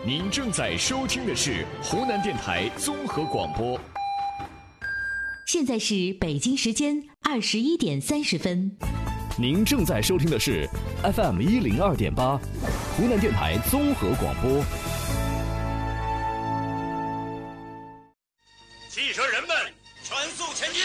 您正在收听的是湖南电台综合广播。 现在是北京时间21:30。 您正在收听的是 FM 102.8，湖南电台综合广播。 汽车人们，全速前进！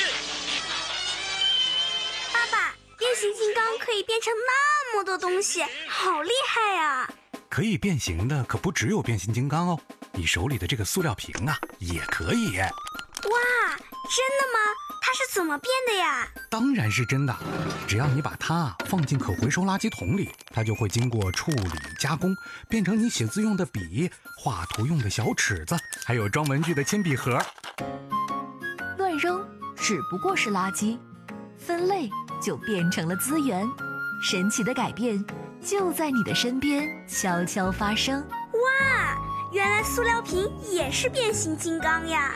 爸爸，变形金刚可以变成那么多东西，好厉害呀！ 可以变形的可不只有变形金刚哦，你手里的这个塑料瓶啊，也可以。 哇，真的吗？它是怎么变的呀？ 当然是真的，只要你把它放进可回收垃圾桶里，它就会经过处理加工，变成你写字用的笔、画图用的小尺子，还有装文具的铅笔盒。 乱扔只不过是垃圾，分类就变成了资源。神奇的改变就在你的身边悄悄发生。 哇，原来塑料瓶也是变形金刚呀！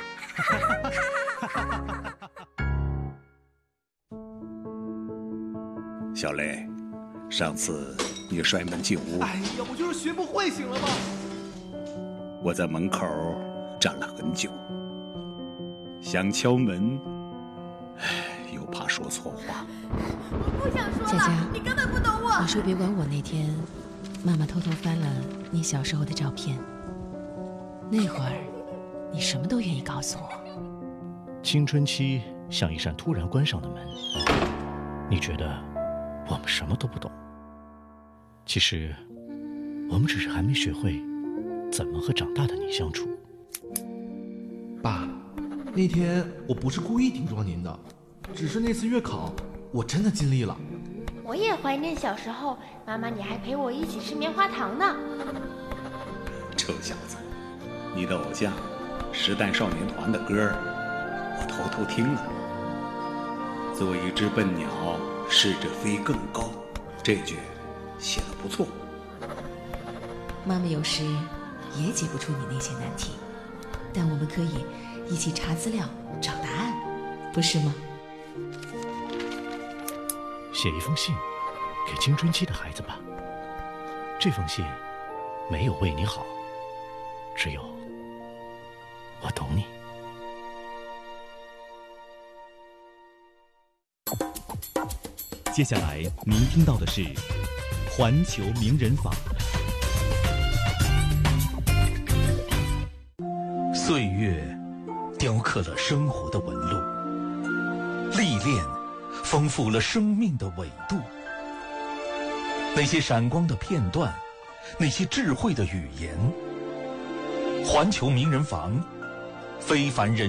小雷，上次你摔门进屋， 哎呀，我就是学不会，行了吗？ 我在门口站了很久，想敲门，又怕说错话。 我不想说了， 佳佳， 你根本不懂我。 你说别管我。那天，妈妈偷偷翻了你小时候的照片，那会儿，你什么都愿意告诉我。 青春期像一扇突然关上的门，你觉得我们什么都不懂，其实我们只是还没学会怎么和长大的你相处。 爸，那天我不是故意顶撞您的，只是那次月考我真的尽力了。 我也怀念小时候，妈妈你还陪我一起吃棉花糖呢。 臭小子，你的偶像时代少年团的歌我偷偷听了。做一只笨鸟，试着飞更高，这句写得不错。 妈妈有时也解不出你那些难题，但我们可以一起查资料找答案，不是吗？ 写一封信给青春期的孩子吧，这封信没有为你好，只有我懂你。 接下来您听到的是环球名人坊。 岁月雕刻了生活的纹路，历练丰富了生命的纬度。那些闪光的片段，那些智慧的语言，环球名人坊，非凡人